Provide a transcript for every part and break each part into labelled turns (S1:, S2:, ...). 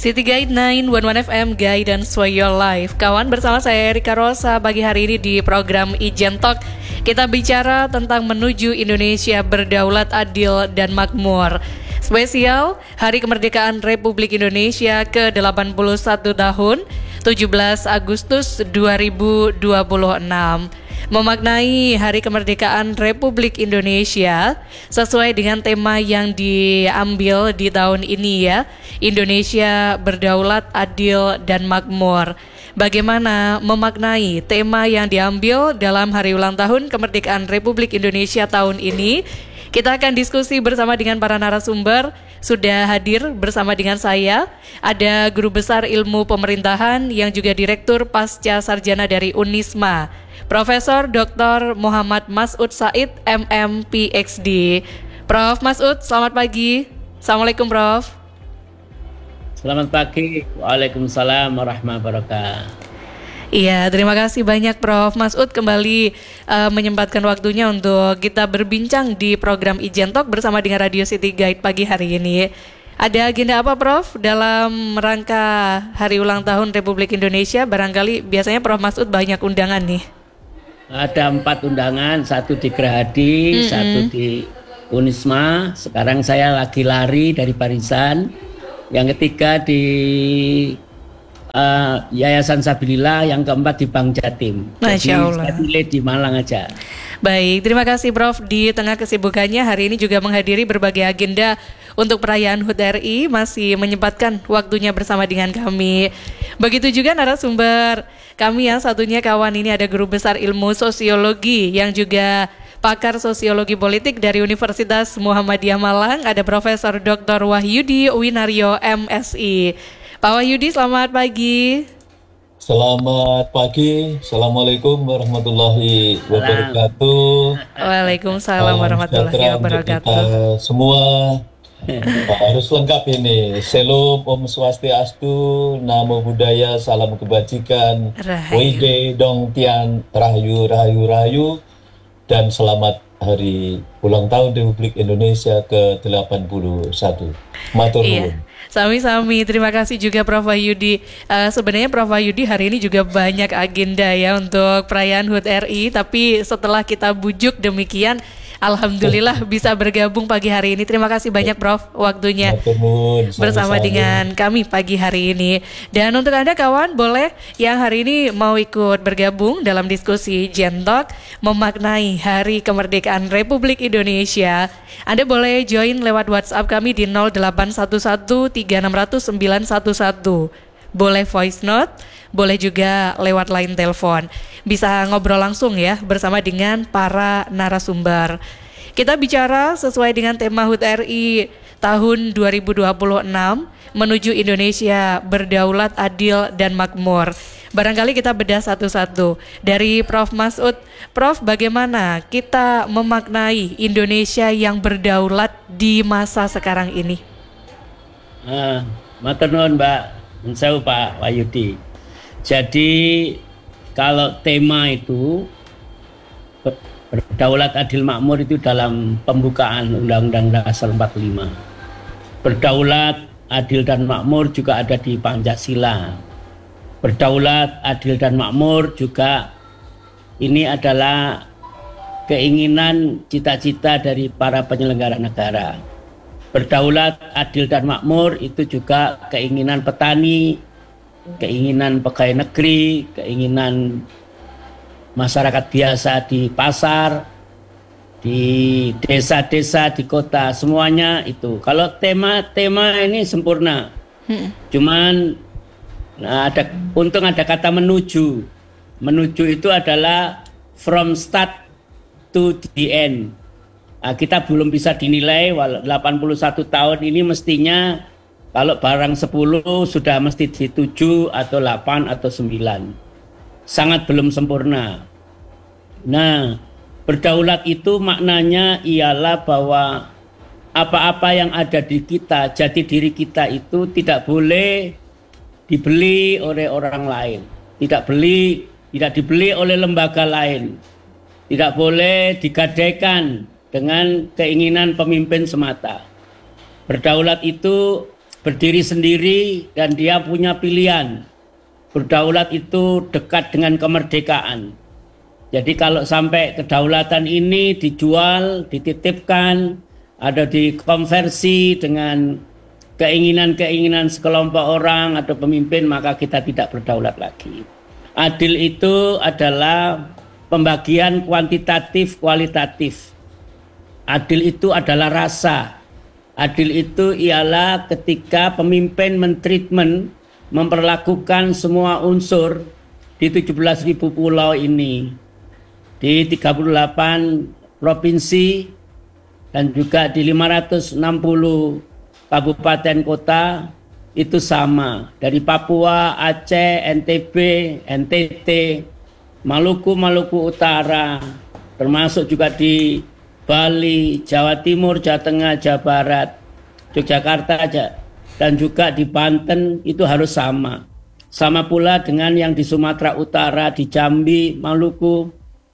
S1: City Guide 911 FM Guidance for Your Life. Kawan, bersama saya Erika Rosa pagi hari ini di program Ijen Talk. Kita bicara tentang menuju Indonesia berdaulat, adil, dan makmur. Spesial Hari Kemerdekaan Republik Indonesia ke-81 tahun 17 Agustus 2026. Memaknai Hari Kemerdekaan Republik Indonesia sesuai dengan tema yang diambil di tahun ini ya, Indonesia berdaulat, adil, dan makmur. Bagaimana memaknai tema yang diambil dalam hari ulang tahun kemerdekaan Republik Indonesia tahun ini? Kita akan diskusi bersama dengan para narasumber. Sudah hadir bersama dengan saya, ada Guru Besar Ilmu Pemerintahan yang juga Direktur Pasca Sarjana dari Unisma, Profesor Dr. Muhammad Masud Said, MM, PhD. Prof. Masud, selamat pagi. Assalamualaikum, Prof.
S2: Selamat pagi. Waalaikumsalam warahmatullahi wabarakatuh.
S1: Iya, terima kasih banyak Prof. Masud kembali menyempatkan waktunya untuk kita berbincang di program Ijen Talk bersama dengan Radio City Guide pagi hari ini. Ada agenda apa Prof dalam rangka Hari Ulang Tahun Republik Indonesia? Barangkali biasanya Prof. Masud banyak undangan nih.
S2: Ada 4 undangan, 1 di Gerahadi, 1 di Unisma. Sekarang saya lagi lari dari barisan. Yang ketiga di Yayasan Sabilillah, yang keempat di Bank Jatim.
S1: Masya Allah.
S2: Jadi saya pilih di Malang aja.
S1: Baik, terima kasih Prof. Di tengah kesibukannya hari ini juga menghadiri berbagai agenda untuk perayaan HUT RI, masih menyempatkan waktunya bersama dengan kami. Begitu juga narasumber kami yang satunya kawan ini, ada Guru Besar Ilmu Sosiologi yang juga pakar sosiologi politik dari Universitas Muhammadiyah Malang, ada Profesor Dr. Wahyudi Winaryo, MSI. Pak Wahyudi, selamat pagi.
S3: Selamat pagi, Assalamualaikum warahmatullahi wabarakatuh.
S1: Waalaikumsalam warahmatullahi wabarakatuh.
S3: Kita semua harus lengkap ini. Shalom, Om Swastiastu, Namo Buddhaya, Salam Kebajikan, Wede Dong Tian, Rahayu, Rahayu, Rahayu, dan selamat Hari Ulang Tahun Republik Indonesia ke-81. Matur nuwun.
S1: Iya. Sami-sami, terima kasih juga Prof. Wahyudi. Sebenarnya Prof. Wahyudi hari ini juga banyak agenda ya untuk perayaan HUT RI, tapi setelah kita bujuk demikian, alhamdulillah bisa bergabung pagi hari ini. Terima kasih banyak Prof. waktunya bersama dengan kami pagi hari ini. Dan untuk Anda kawan, boleh yang hari ini mau ikut bergabung dalam diskusi Ijen Talk memaknai Hari Kemerdekaan Republik Indonesia, Anda boleh join lewat WhatsApp kami di 081136000911. Boleh voice note, boleh juga lewat line telepon. Bisa ngobrol langsung ya bersama dengan para narasumber. Kita bicara sesuai dengan tema HUT RI tahun 2026, menuju Indonesia berdaulat, adil, dan makmur. Barangkali kita bedah satu-satu. Dari Prof. Masud, Prof, bagaimana kita memaknai Indonesia yang berdaulat di masa sekarang ini?
S2: Matur nuwun Mbak, Mensewu Pak Wahyudi. Jadi kalau tema itu berdaulat, adil, makmur itu dalam pembukaan Undang-Undang Dasar 45. Berdaulat, adil, dan makmur juga ada di Pancasila. Berdaulat, adil, dan makmur juga ini adalah keinginan cita-cita dari para penyelenggara negara. Berdaulat, adil, dan makmur itu juga keinginan petani, keinginan pegawai negeri, keinginan masyarakat biasa di pasar, di desa-desa, di kota, semuanya itu. Kalau tema ini sempurna. Cuman untung ada kata menuju. Menuju itu adalah from start to the end. Kita belum bisa dinilai 81 tahun ini, mestinya kalau barang 10 sudah mesti di 7 atau 8 atau 9. Sangat belum sempurna. Nah, berdaulat itu maknanya ialah bahwa apa-apa yang ada di kita, jati diri kita itu tidak boleh dibeli oleh orang lain. Tidak dibeli oleh lembaga lain. Tidak boleh digadaikan dengan keinginan pemimpin semata. Berdaulat itu berdiri sendiri dan dia punya pilihan. Berdaulat itu dekat dengan kemerdekaan. Jadi kalau sampai kedaulatan ini dijual, dititipkan, ada dikonversi dengan keinginan-keinginan sekelompok orang atau pemimpin, maka kita tidak berdaulat lagi. Adil itu adalah pembagian kuantitatif kualitatif. Adil itu adalah rasa. Adil itu ialah ketika pemimpin mentreatment, memperlakukan semua unsur di 17.000 pulau ini, di 38 provinsi dan juga di 560 kabupaten kota itu sama. Dari Papua, Aceh, NTB, NTT, Maluku Utara, termasuk juga di Bali, Jawa Timur, Jawa Tengah, Jawa Barat, Yogyakarta, dan juga di Banten itu harus sama. Sama pula dengan yang di Sumatera Utara, di Jambi, Maluku,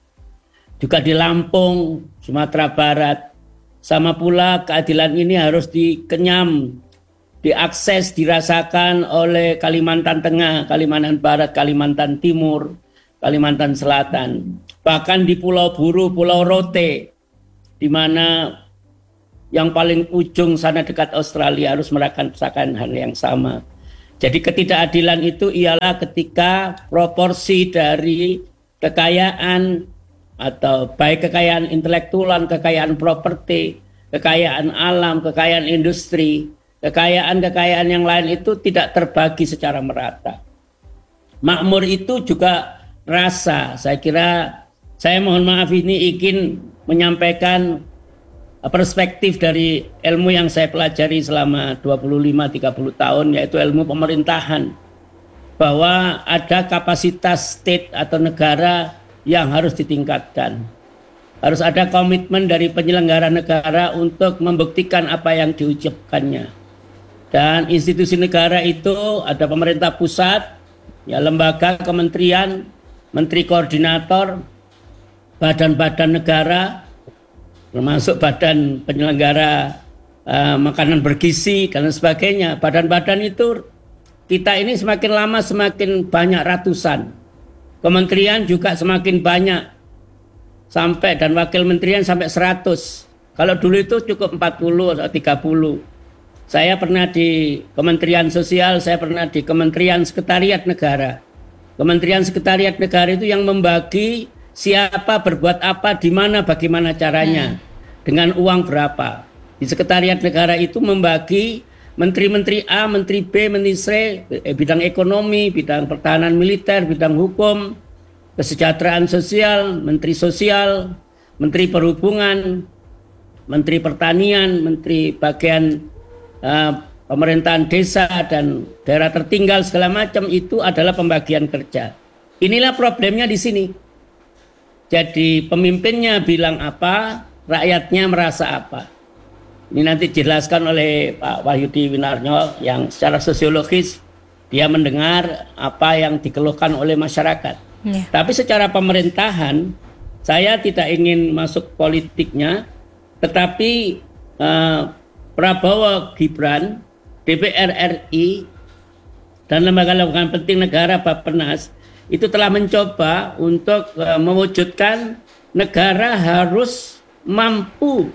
S2: juga di Lampung, Sumatera Barat. Sama pula keadilan ini harus dikenyam, diakses, dirasakan oleh Kalimantan Tengah, Kalimantan Barat, Kalimantan Timur, Kalimantan Selatan. Bahkan di Pulau Buru, Pulau Rote, di mana yang paling ujung sana dekat Australia harus merasakan hal yang sama. Jadi ketidakadilan itu ialah ketika proporsi dari kekayaan atau baik kekayaan intelektual, kekayaan properti, kekayaan alam, kekayaan industri, kekayaan yang lain itu tidak terbagi secara merata. Makmur itu juga rasa. Saya kira, saya mohon maaf ini ingin menyampaikan perspektif dari ilmu yang saya pelajari selama 25-30 tahun, yaitu ilmu pemerintahan, bahwa ada kapasitas state atau negara yang harus ditingkatkan. Harus ada komitmen dari penyelenggara negara untuk membuktikan apa yang diucapkannya. Dan institusi negara itu ada pemerintah pusat, ya, lembaga, kementerian, menteri koordinator, badan-badan negara, termasuk badan penyelenggara makanan bergizi dan sebagainya. Badan-badan itu kita ini semakin lama semakin banyak ratusan. Kementerian juga semakin banyak, sampai dan wakil menterian sampai 100. Kalau dulu itu cukup 40 atau 30. Saya pernah di Kementerian Sosial, saya pernah di Kementerian Sekretariat Negara. Kementerian Sekretariat Negara itu yang membagi siapa berbuat apa, di mana, bagaimana caranya, dengan uang berapa. Di Sekretariat Negara itu membagi menteri-menteri A, menteri B, menteri C, bidang ekonomi, bidang pertahanan militer, bidang hukum, kesejahteraan sosial, menteri perhubungan, menteri pertanian, menteri bagian pemerintahan desa dan daerah tertinggal segala macam. Itu adalah pembagian kerja. Inilah problemnya di sini. Jadi pemimpinnya bilang apa, rakyatnya merasa apa. Ini nanti dijelaskan oleh Pak Wahyudi Winarno yang secara sosiologis dia mendengar apa yang dikeluhkan oleh masyarakat. Yeah. Tapi secara pemerintahan saya tidak ingin masuk politiknya, tetapi Prabowo Gibran, DPR RI dan lembaga-lembaga penting negara Bappenas itu telah mencoba untuk mewujudkan negara harus mampu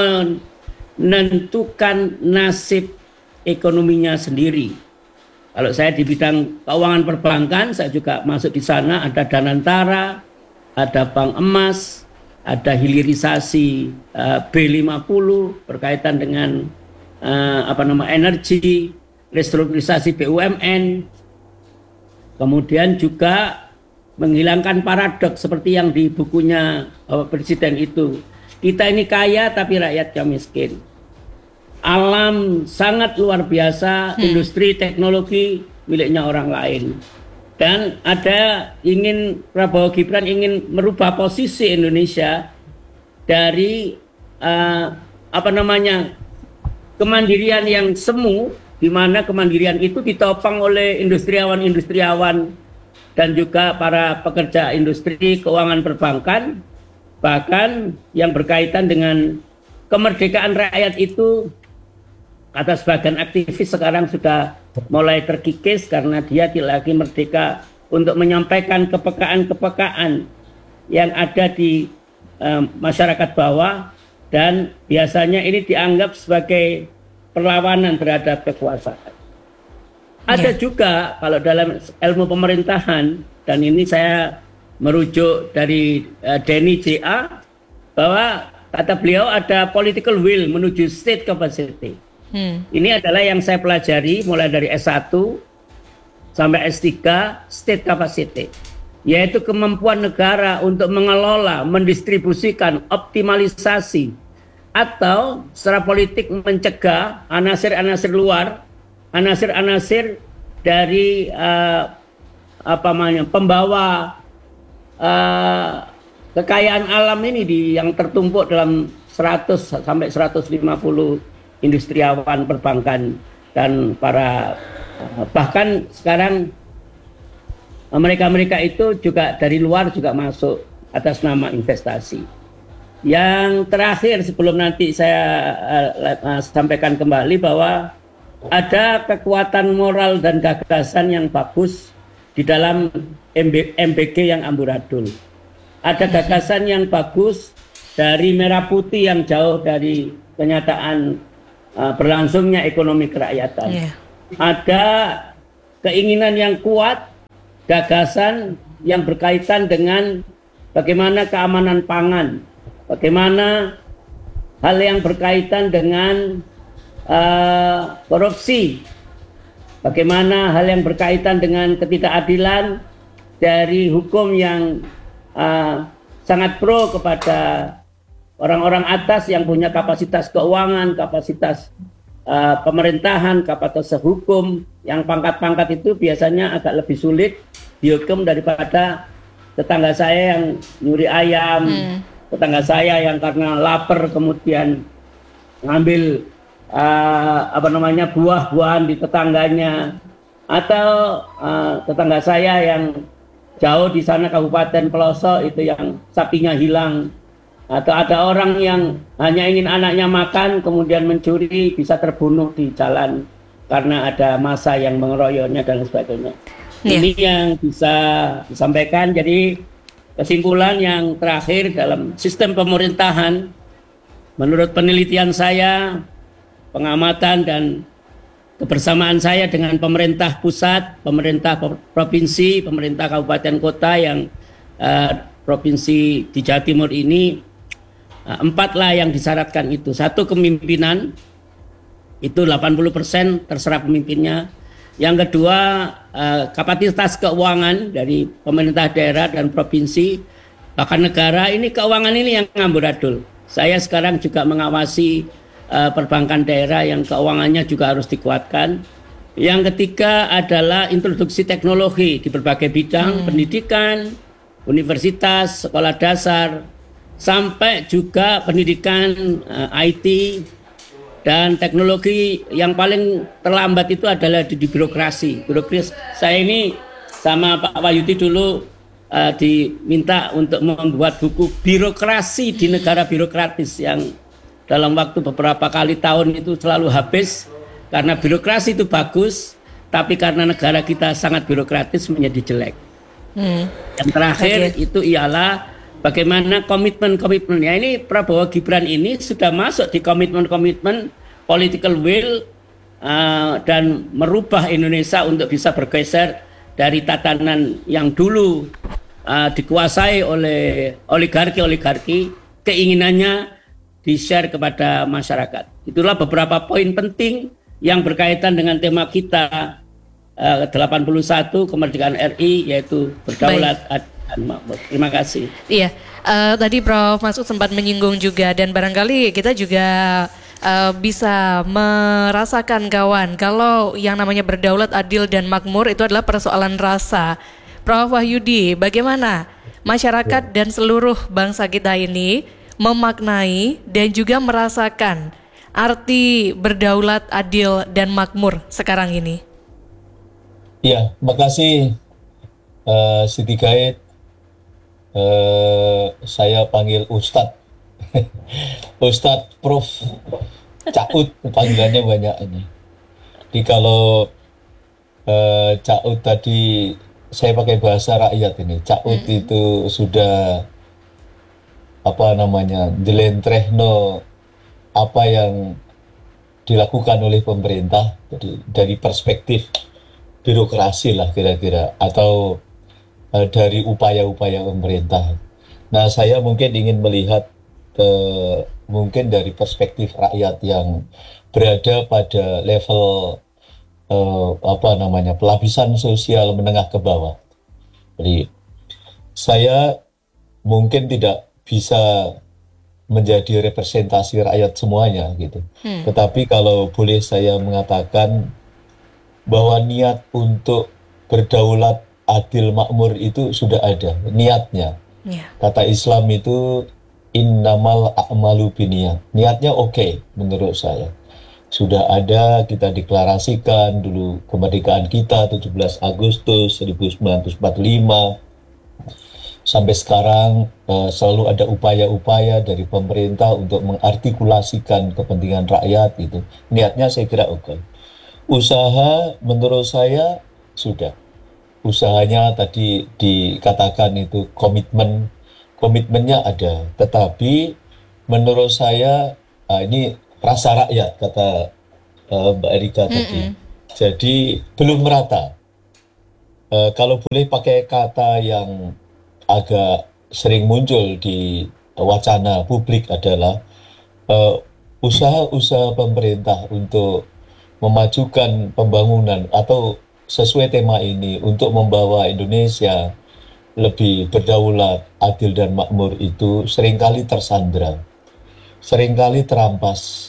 S2: menentukan nasib ekonominya sendiri. Kalau saya di bidang keuangan perbankan, saya juga masuk di sana. Ada Danantara, ada Bank Emas, ada hilirisasi B50 berkaitan dengan energi, restrukturisasi BUMN. Kemudian juga menghilangkan paradoks seperti yang di bukunya Bapak Presiden itu. Kita ini kaya tapi rakyatnya miskin. Alam sangat luar biasa, industri teknologi miliknya orang lain. Dan Prabowo Gibran ingin merubah posisi Indonesia dari kemandirian yang semu, di mana kemandirian itu ditopang oleh industriawan dan juga para pekerja industri keuangan perbankan, bahkan yang berkaitan dengan kemerdekaan rakyat itu kata sebagian aktivis sekarang sudah mulai terkikis karena dia tidak lagi merdeka untuk menyampaikan kepekaan-kepekaan yang ada di masyarakat bawah, dan biasanya ini dianggap sebagai perlawanan terhadap kekuasaan. Ada juga kalau dalam ilmu pemerintahan, dan ini saya merujuk dari Denny J.A., bahwa kata beliau ada political will menuju state capacity. Ini adalah yang saya pelajari mulai dari S1 sampai S3, state capacity, yaitu kemampuan negara untuk mengelola, mendistribusikan, optimalisasi, atau secara politik mencegah anasir-anasir luar, anasir-anasir dari pembawa kekayaan alam ini yang tertumpuk dalam 100 sampai 150 industriawan perbankan dan para bahkan sekarang mereka itu juga dari luar juga masuk atas nama investasi. Yang terakhir sebelum nanti saya sampaikan kembali bahwa ada kekuatan moral dan gagasan yang bagus di dalam MBG yang amburadul. Ada gagasan yang bagus dari Merah Putih yang jauh dari kenyataan berlangsungnya ekonomi kerakyatan. Ada keinginan yang kuat, gagasan yang berkaitan dengan bagaimana keamanan pangan, bagaimana hal yang berkaitan dengan korupsi, bagaimana hal yang berkaitan dengan ketidakadilan dari hukum yang sangat pro kepada orang-orang atas yang punya kapasitas keuangan, kapasitas pemerintahan, kapasitas hukum, yang pangkat-pangkat itu biasanya agak lebih sulit dihukum daripada tetangga saya yang nyuri ayam, tetangga saya yang karena lapar kemudian ngambil buah-buahan di tetangganya, atau tetangga saya yang jauh di sana kabupaten pelosok itu yang sapinya hilang, atau ada orang yang hanya ingin anaknya makan kemudian mencuri bisa terbunuh di jalan karena ada massa yang mengeroyoknya dan sebagainya. Ini yang bisa disampaikan. Jadi kesimpulan yang terakhir dalam sistem pemerintahan, menurut penelitian saya, pengamatan dan kebersamaan saya dengan pemerintah pusat, pemerintah provinsi, pemerintah kabupaten kota yang provinsi di Jawa Timur ini, 4 lah yang disyaratkan itu. 1, kepemimpinan, itu 80% terserah pemimpinnya. Yang kedua, kapasitas keuangan dari pemerintah daerah dan provinsi, bahkan negara. Ini keuangan ini yang amburadul. Saya sekarang juga mengawasi perbankan daerah yang keuangannya juga harus dikuatkan. Yang ketiga adalah introduksi teknologi di berbagai bidang, pendidikan, universitas, sekolah dasar, sampai juga pendidikan IT dan teknologi. Yang paling terlambat itu adalah di birokrasi. Saya ini sama Pak Wahyudi dulu diminta untuk membuat buku birokrasi di negara birokratis yang dalam waktu beberapa kali tahun itu selalu habis karena birokrasi itu bagus, tapi karena negara kita sangat birokratis menjadi jelek. Yang terakhir itu ialah bagaimana komitmen-komitmen. Ya, ini Prabowo Gibran ini sudah masuk di komitmen-komitmen political will dan merubah Indonesia untuk bisa bergeser dari tatanan yang dulu dikuasai oleh oligarki, keinginannya di-share kepada masyarakat. Itulah beberapa poin penting yang berkaitan dengan tema kita 81 kemerdekaan RI, yaitu berdaulat, adil, dan makmur. Terima kasih.
S1: Iya, tadi Prof. Masud sempat menyinggung juga, dan barangkali kita juga bisa merasakan kawan kalau yang namanya berdaulat, adil, dan makmur itu adalah persoalan rasa. Prof. Wahyudi, bagaimana masyarakat dan seluruh bangsa kita ini memaknai dan juga merasakan arti berdaulat, adil, dan makmur sekarang ini?
S3: Ya, makasih Siti Gaid. Saya panggil Ustadz, Ustadz Prof. Caut panggilannya banyak ini. Jadi kalau caut tadi saya pakai bahasa rakyat ini. Caut itu sudah apa namanya, jelentrehno apa yang dilakukan oleh pemerintah, jadi dari perspektif birokrasi lah kira-kira, atau dari upaya-upaya pemerintah. Nah, saya mungkin ingin melihat mungkin dari perspektif rakyat yang berada pada level apa namanya, pelapisan sosial menengah ke bawah. Jadi saya mungkin tidak bisa menjadi representasi rakyat semuanya gitu. Tetapi kalau boleh saya mengatakan bahwa niat untuk berdaulat adil makmur itu sudah ada, niatnya. Kata Islam itu innamal a'malu biniyat. Niatnya oke, menurut saya. Sudah ada, kita deklarasikan dulu kemerdekaan kita 17 Agustus 1945. Sampai sekarang selalu ada upaya-upaya dari pemerintah untuk mengartikulasikan kepentingan rakyat itu. Niatnya saya kira oke. Usaha menurut saya sudah. Usahanya tadi dikatakan itu komitmennya ada. Tetapi menurut saya ini rasa rakyat kata Mbak Erika tadi. Jadi belum merata. Kalau boleh pakai kata yang agak sering muncul di wacana publik adalah usaha-usaha pemerintah untuk memajukan pembangunan atau sesuai tema ini untuk membawa Indonesia lebih berdaulat, adil dan makmur itu seringkali tersandra, seringkali terampas,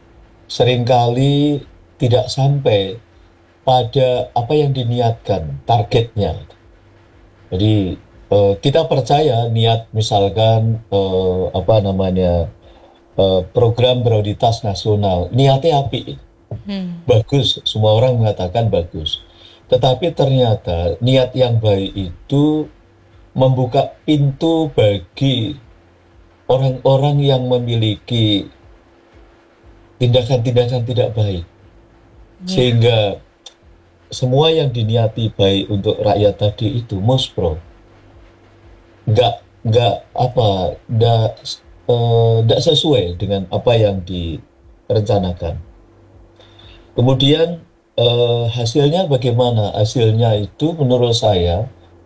S3: seringkali tidak sampai pada apa yang diniatkan, targetnya. Jadi kita percaya niat misalkan apa namanya program prioritas nasional, niatnya api, bagus, semua orang mengatakan bagus. Tetapi ternyata niat yang baik itu membuka pintu bagi orang-orang yang memiliki tindakan-tindakan tidak baik, sehingga semua yang diniati baik untuk rakyat tadi itu muspro. Nggak sesuai dengan apa yang direncanakan. Kemudian hasilnya bagaimana? Hasilnya itu menurut saya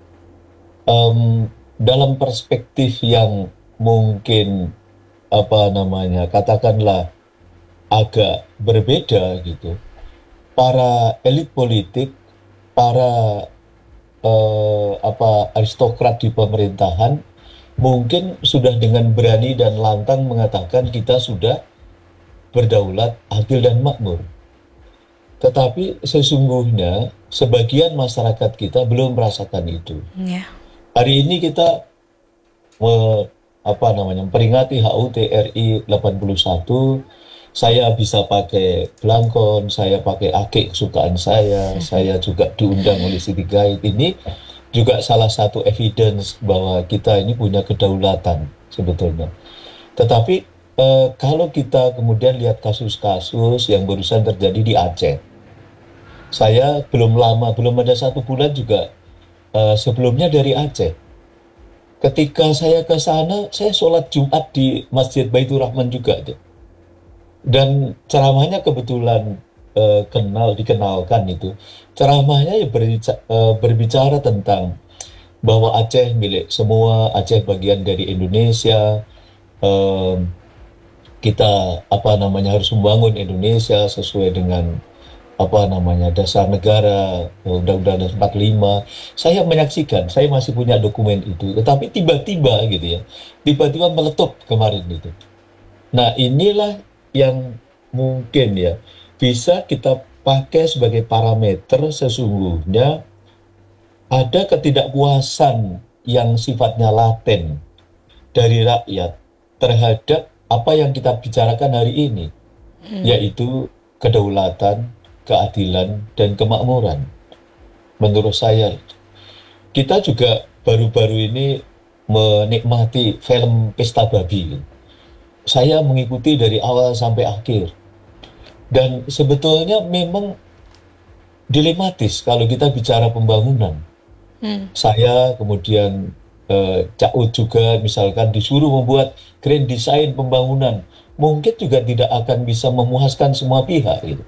S3: dalam perspektif yang mungkin apa namanya, katakanlah agak berbeda gitu. Para elit politik, para aristokrat di pemerintahan mungkin sudah dengan berani dan lantang mengatakan kita sudah berdaulat, adil dan makmur. Tetapi sesungguhnya sebagian masyarakat kita belum merasakan itu. Hari ini kita memperingati HUT RI 81. Saya bisa pakai belangkon, saya pakai akik kesukaan saya juga diundang oleh Siti Gaid. Ini juga salah satu evidence bahwa kita ini punya kedaulatan sebetulnya. Tetapi kalau kita kemudian lihat kasus-kasus yang barusan terjadi di Aceh, saya belum ada 1 bulan juga sebelumnya dari Aceh. Ketika saya ke sana, saya sholat Jumat di Masjid Baitur Rahman juga. Dan ceramahnya kebetulan dikenalkan itu. Ceramahnya ya berbicara tentang bahwa Aceh milik semua, Aceh bagian dari Indonesia. Kita harus membangun Indonesia sesuai dengan dasar negara, Undang-Undang 45. Saya menyaksikan, saya masih punya dokumen itu. Tetapi tiba-tiba gitu ya, tiba-tiba meletup kemarin itu. Nah, inilah yang mungkin ya bisa kita pakai sebagai parameter. Sesungguhnya ada ketidakpuasan yang sifatnya laten dari rakyat terhadap apa yang kita bicarakan hari ini, yaitu kedaulatan, keadilan, dan kemakmuran. Menurut saya, kita juga baru-baru ini menikmati film Pesta Babi. Saya mengikuti dari awal sampai akhir. Dan sebetulnya memang dilematis kalau kita bicara pembangunan. Saya kemudian Cak Ud juga misalkan disuruh membuat grand design pembangunan, mungkin juga tidak akan bisa memuaskan semua pihak gitu.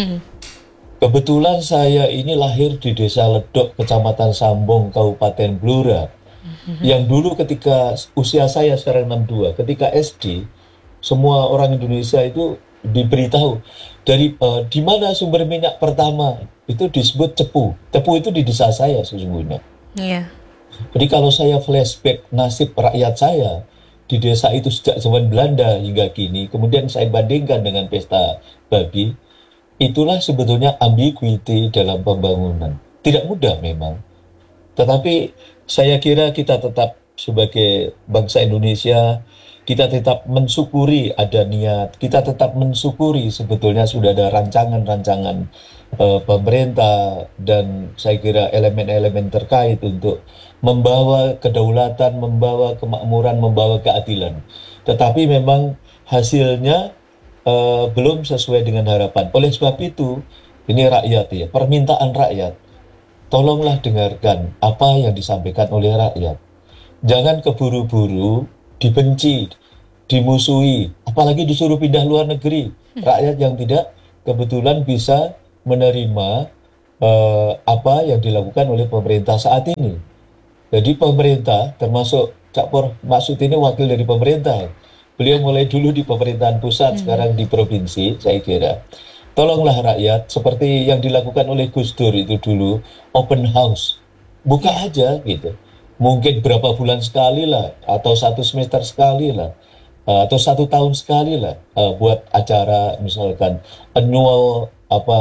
S3: Kebetulan saya ini lahir di Desa Ledok, Kecamatan Sambong, Kabupaten Blora. Yang dulu ketika usia saya sekarang 62, ketika SD, semua orang Indonesia itu diberitahu dari di mana sumber minyak pertama itu disebut Cepu. Cepu itu di desa saya sesungguhnya.
S1: Iya.
S3: Jadi kalau saya flashback nasib rakyat saya di desa itu sejak zaman Belanda hingga kini, kemudian saya bandingkan dengan pesta babi, itulah sebetulnya ambiguity dalam pembangunan. Tidak mudah memang. Tetapi saya kira kita tetap sebagai bangsa Indonesia, kita tetap mensyukuri ada niat, kita tetap mensyukuri sebetulnya sudah ada rancangan-rancangan pemerintah dan saya kira elemen-elemen terkait untuk membawa kedaulatan, membawa kemakmuran, membawa keadilan. Tetapi memang hasilnya belum sesuai dengan harapan. Oleh sebab itu, ini rakyat ya, permintaan rakyat. Tolonglah dengarkan apa yang disampaikan oleh rakyat. Jangan keburu-buru dibenci, dimusuhi, apalagi disuruh pindah luar negeri. Rakyat yang tidak kebetulan bisa menerima apa yang dilakukan oleh pemerintah saat ini. Jadi pemerintah, termasuk Cak Por Maksud ini wakil dari pemerintah. Beliau mulai dulu di pemerintahan pusat, sekarang di provinsi, saya kira. Tolonglah rakyat, seperti yang dilakukan oleh Gus Dur itu dulu, open house. Buka aja gitu. Mungkin berapa bulan sekali lah, atau 1 semester sekali lah, atau 1 tahun sekali lah, buat acara misalkan annual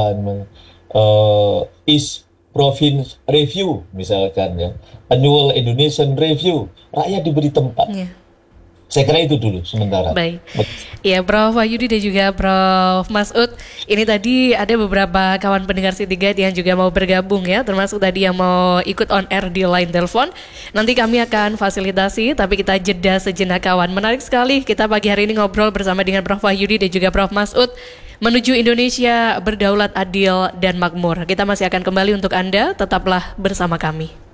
S3: East Province Review misalkan ya, annual Indonesian Review, rakyat diberi tempat. Saya kira itu dulu sementara.
S1: Baik. Ya, Prof. Wahyudi dan juga Prof. Masud. Ini tadi ada beberapa kawan pendengar City Guide yang juga mau bergabung ya, termasuk tadi yang mau ikut on air di line telepon. Nanti kami akan fasilitasi, tapi kita jeda sejenak kawan. Menarik sekali kita pagi hari ini ngobrol bersama dengan Prof. Wahyudi dan juga Prof. Masud menuju Indonesia berdaulat, adil, dan makmur. Kita masih akan kembali untuk Anda, tetaplah bersama kami.